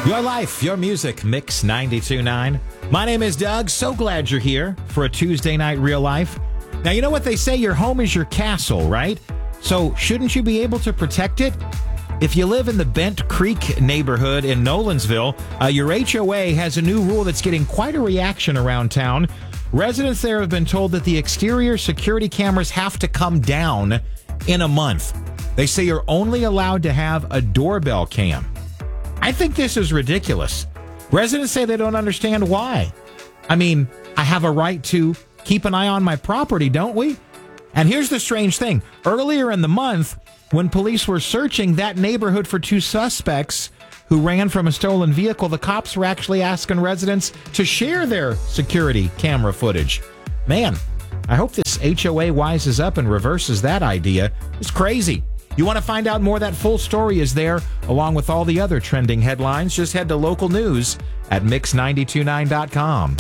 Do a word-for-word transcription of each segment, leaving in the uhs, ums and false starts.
Your life, your music, Mix ninety-two point nine. My name is Doug. So glad you're here for a Tuesday night real life. Now, you know what they say? Your home is your castle, right? So shouldn't you be able to protect it? If you live in the Bent Creek neighborhood in Nolensville, uh, your H O A has a new rule that's getting quite a reaction around town. Residents there have been told that the exterior security cameras have to come down in a month. They say you're only allowed to have a doorbell cam. I think this is ridiculous. Residents say they don't understand why. I mean, I have a right to keep an eye on my property, don't we? And here's the strange thing. Earlier in the month, when police were searching that neighborhood for two suspects who ran from a stolen vehicle, the cops were actually asking residents to share their security camera footage. Man, I hope this H O A wises up and reverses that idea. It's crazy. You want to find out more? That full story is there, along with all the other trending headlines. Just head to local news at mix nine two nine dot com.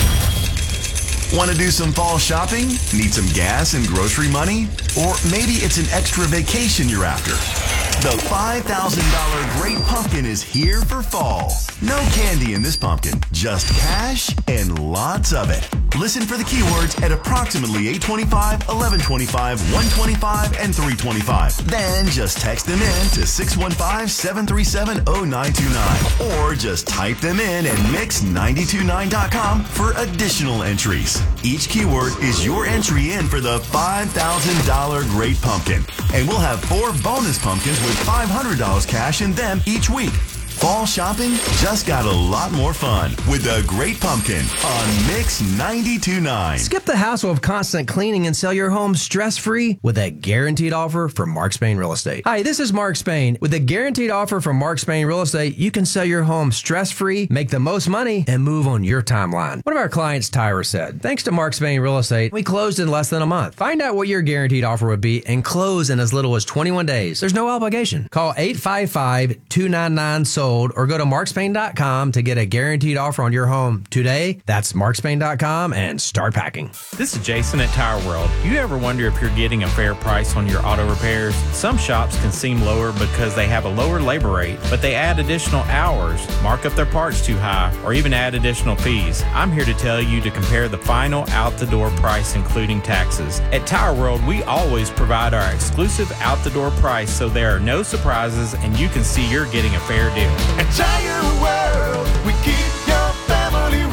Want to do some fall shopping? Need some gas and grocery money? Or maybe it's an extra vacation you're after? The five thousand dollars Great Pumpkin is here for fall. No candy in this pumpkin, just cash and lots of it. Listen for the keywords at approximately eight twenty-five, eleven twenty-five, one twenty-five, and three twenty-five. Then just text them in to six one five, seven three seven, zero nine two nine. Or just type them in at mix nine two nine dot com for additional entries. Each keyword is your entry in for the five thousand dollars Great Pumpkin. And we'll have four bonus pumpkins with five hundred dollars cash in them each week. Fall shopping just got a lot more fun with the Great Pumpkin on Mix ninety-two point nine. Skip the hassle of constant cleaning and sell your home stress-free with a guaranteed offer from Mark Spain Real Estate. Hi, this is Mark Spain. With a guaranteed offer from Mark Spain Real Estate, you can sell your home stress-free, make the most money, and move on your timeline. One of our clients, Tyra, said, thanks to Mark Spain Real Estate, we closed in less than a month. Find out what your guaranteed offer would be and close in as little as twenty-one days. There's no obligation. Call eight five five, two nine nine, S O L D or go to mark spain dot com to get a guaranteed offer on your home today. That's mark spain dot com and start packing. This is Jason at Tire World. You ever wonder if you're getting a fair price on your auto repairs? Some shops can seem lower because they have a lower labor rate, but they add additional hours, mark up their parts too high, or even add additional fees. I'm here to tell you to compare the final out-the-door price, including taxes. At Tire World, we always provide our exclusive out-the-door price so there are no surprises and you can see you're getting a fair deal. At Tire World, we keep your family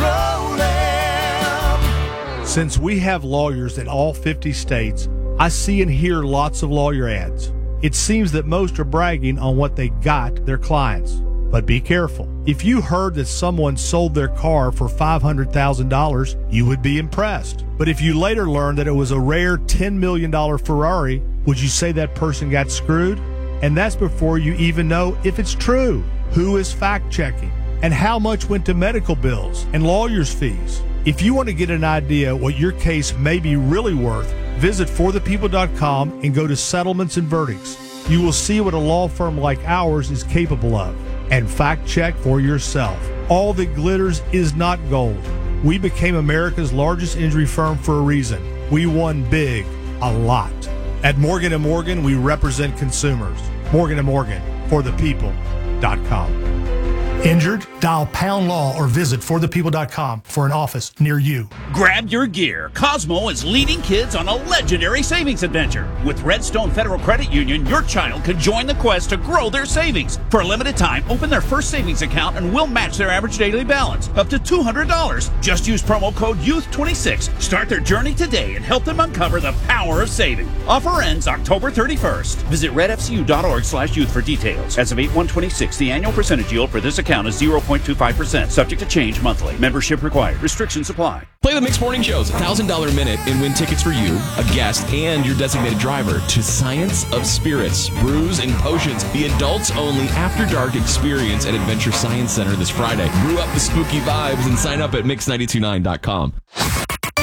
rolling. Since we have lawyers in all fifty states, I see and hear lots of lawyer ads. It seems that most are bragging on what they got their clients. But be careful. If you heard that someone sold their car for five hundred thousand dollars, you would be impressed. But if you later learned that it was a rare ten million dollars Ferrari, would you say that person got screwed? And that's before you even know if it's true. Who is fact-checking? And how much went to medical bills and lawyers' fees? If you want to get an idea what your case may be really worth, visit for the people dot com and go to Settlements and Verdicts. You will see what a law firm like ours is capable of. And fact-check for yourself. All that glitters is not gold. We became America's largest injury firm for a reason. We won big, a lot. At Morgan and Morgan, we represent consumers. Morgan and Morgan, for the people dot com. Injured? Dial pound law or visit for the people dot com for an office near you. Grab your gear. Cosmo is leading kids on a legendary savings adventure. With Redstone Federal Credit Union, your child can join the quest to grow their savings. For a limited time, open their first savings account and we'll match their average daily balance up to two hundred dollars. Just use promo code youth twenty-six. Start their journey today and help them uncover the power of saving. Offer ends October thirty-first. Visit red f c u dot org slash youth for details. As of eight one twenty-six, the annual percentage yield for this account is zero point two five percent, subject to change monthly. Membership required. Restrictions apply. Play the Mixed Morning Show's one thousand dollars minute and win tickets for you, a guest, and your designated driver to Science of Spirits, Brews and Potions, the adults-only after-dark experience at Adventure Science Center this Friday. Brew up the spooky vibes and sign up at mix nine two nine dot com.